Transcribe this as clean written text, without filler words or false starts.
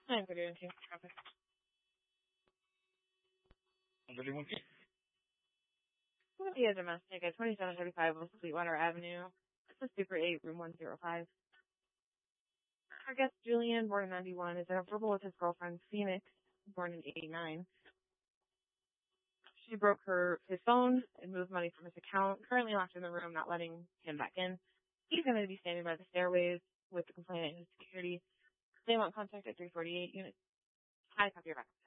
I'm good doing traffic. 131 feet. Yeah, domestic at 2735 West Sweetwater Avenue. It's a Super 8, room 105. Our guest, Julian, born in 91, is inseparable with his girlfriend, Phoenix, born in 89. She broke his phone and moved money from his account, currently locked in the room, not letting him back in. He's going to be standing by the stairways with the complainant and security. They want contact at 348 unit. Hi, copy your back.